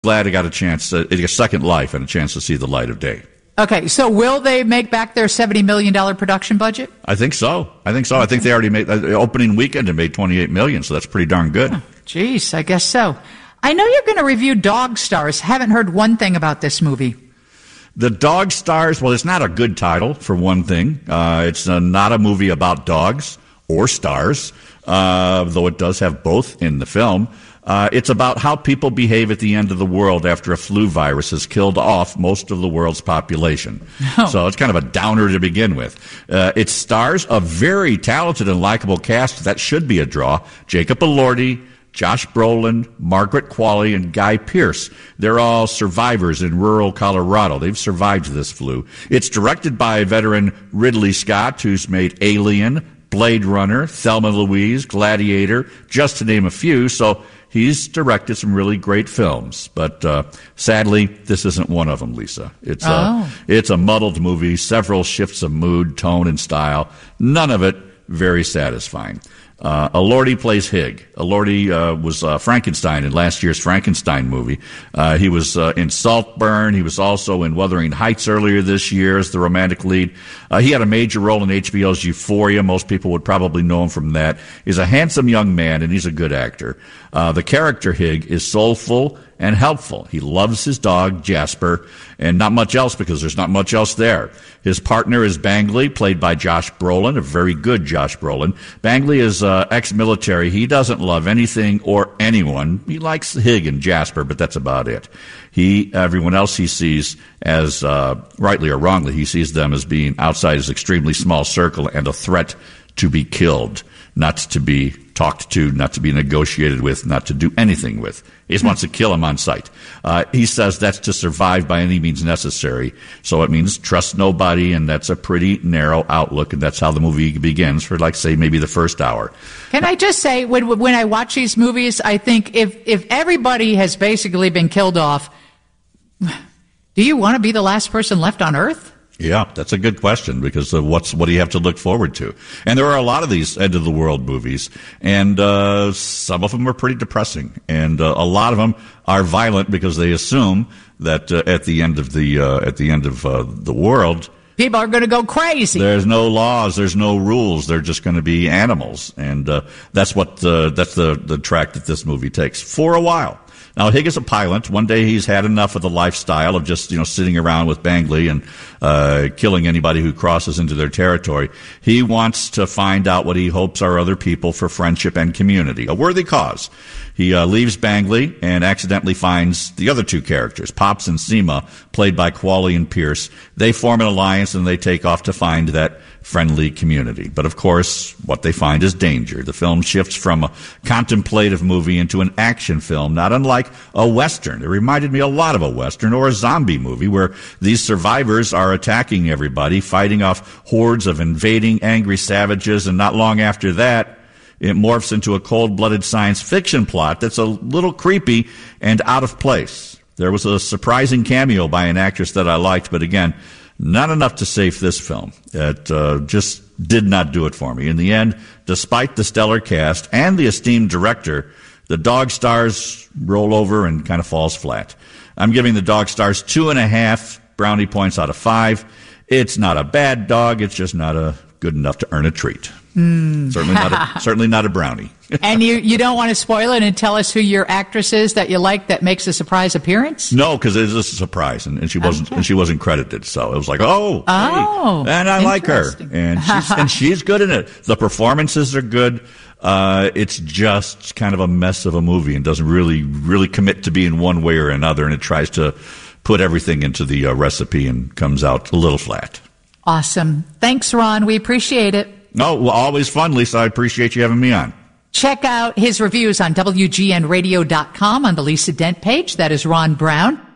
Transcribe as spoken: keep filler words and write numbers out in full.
glad it got a chance, uh, a second life and a chance to see the light of day. Okay, so will they make back their seventy million dollars production budget? I think so. I think so. I think they already made, uh, opening weekend and made twenty-eight million dollars, so that's pretty darn good. Oh, geez, I guess so. I know you're going to review Dog Stars. Haven't heard one thing about this movie. The Dog Stars, well, it's not a good title, for one thing. Uh, it's uh, not a movie about dogs or stars, uh, though it does have both in the film. Uh, it's about how people behave at the end of the world after a flu virus has killed off most of the world's population. Oh. So it's kind of a downer to begin with. Uh, it stars a very talented and likable cast that should be a draw. Jacob Elordi, Josh Brolin, Margaret Qualley, and Guy Pearce. They're all survivors in rural Colorado. They've survived this flu. It's directed by veteran Ridley Scott, who's made Alien, Blade Runner, Thelma and Louise, Gladiator, just to name a few. So he's directed some really great films. But uh, sadly, this isn't one of them, Lisa. It's, oh. a, it's a muddled movie, several shifts of mood, tone, and style. None of it very satisfying. Uh, Elordi plays Hig. Elordi uh, was uh, Frankenstein in last year's Frankenstein movie. Uh, he was uh, in Saltburn. He was also in Wuthering Heights earlier this year as the romantic lead. Uh, he had a major role in H B O's Euphoria. Most people would probably know him from that. He's a handsome young man, and he's a good actor. Uh, the character Hig is soulful and helpful. He loves his dog, Jasper, and not much else because there's not much else there. His partner is Bangley, played by Josh Brolin, a very good Josh Brolin. Bangley is uh, ex-military. He doesn't love anything or anyone. He likes Hig and Jasper, but that's about it. He, everyone else he sees as, uh, rightly or wrongly, he sees them as being outside his extremely small circle and a threat to be killed, not to be talked to, not to be negotiated with, not to do anything with. He just wants to kill him on sight. Uh, he says that's to survive by any means necessary. So it means trust nobody, and that's a pretty narrow outlook, and that's how the movie begins for, like, say, maybe the first hour. Can I just say, when when I watch these movies, I think if, if everybody has basically been killed off, do you want to be the last person left on Earth? Yeah, that's a good question because of what's what do you have to look forward to? And there are a lot of these end of the world movies, and uh, some of them are pretty depressing, and uh, a lot of them are violent because they assume that uh, at the end of the uh, at the end of uh, the world, people are going to go crazy. There's no laws, there's no rules. They're just going to be animals, and uh, that's what uh, that's the the track that this movie takes for a while. Now, Hig is a pilot. One day he's had enough of the lifestyle of just, you know, sitting around with Bangley and uh killing anybody who crosses into their territory. He wants to find out what he hopes are other people for friendship and community, a worthy cause. He uh, leaves Bangley and accidentally finds the other two characters, Pops and Seema, played by Qualley and Pearce. They form an alliance and they take off to find that friendly community. But of course, what they find is danger. The film shifts from a contemplative movie into an action film, not unlike a Western. It reminded me a lot of a Western or a zombie movie where these survivors are attacking everybody, fighting off hordes of invading angry savages, and not long after that, it morphs into a cold-blooded science fiction plot that's a little creepy and out of place. There was a surprising cameo by an actress that I liked, but again, not enough to save this film. It uh, just did not do it for me. In the end, despite the stellar cast and the esteemed director, the Dog Stars roll over and kind of falls flat. I'm giving the Dog Stars two and a half brownie points out of five. It's not a bad dog. It's just not a good enough to earn a treat. Mm. Certainly not a, certainly not a brownie. And you, you don't want to spoil it and tell us who your actress is that you like that makes a surprise appearance? No, because it is a surprise, and, and she wasn't okay. and she wasn't credited. So it was like, oh, oh, hey, and I like her, and she's and she's good in it. The performances are good. Uh, it's just kind of a mess of a movie and doesn't really really commit to being one way or another, and it tries to put everything into the uh, recipe and comes out a little flat. Awesome. Thanks, Ron. We appreciate it. No, well, always fun, Lisa. I appreciate you having me on. Check out his reviews on W G N radio dot com on the Lisa Dent page. That is Ron Brown.